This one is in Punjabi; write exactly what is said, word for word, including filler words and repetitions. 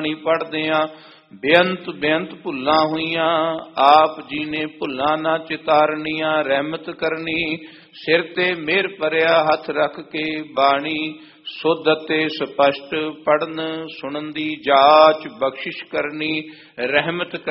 ਬਾਣੀ ਪੜ੍ਹਦਿਆਂ ਬੇਅੰਤ ਬੇਅੰਤ ਭੁੱਲਾਂ ਹੋਈਆਂ। ਆਪ ਜੀ ਨੇ ਭੁੱਲਾਂ ਨਾ ਚਿਤਾਰਨੀਆਂ, ਰਹਿਮਤ ਕਰਨੀ ਸਿਰ ਤੇ ਮਿਹਰ ਭਰਿਆ ਹੱਥ ਰੱਖ ਕੇ। ਬਾਣੀ ਸੁਧ ਅਤੇ ਸਪਸ਼ਟ ਪੜਨ ਸੁਣਨ ਦੀ ਜਾਚ ਬਖਸ਼ਿਸ਼ ਕਰਨੀ, ਰਹਿਮਤ